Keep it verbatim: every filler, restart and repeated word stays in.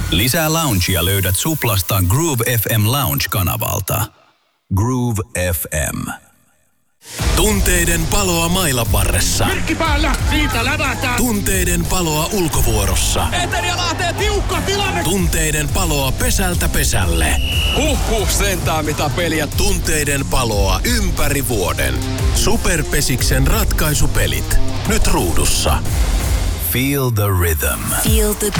Lisää loungea löydät Suplasta Groove F M Lounge-kanavalta. Groove F M. Tunteiden paloa mailan varressa. Merkki päällä, siitä lävätään. Tunteiden paloa ulkovuorossa. Etelä lähtee tiukka tilanne. Tunteiden paloa pesältä pesälle. Huhhuh, sentään mitä peliä. Tunteiden paloa ympäri vuoden. Superpesiksen ratkaisupelit. Nyt ruudussa. Feel the rhythm. Feel the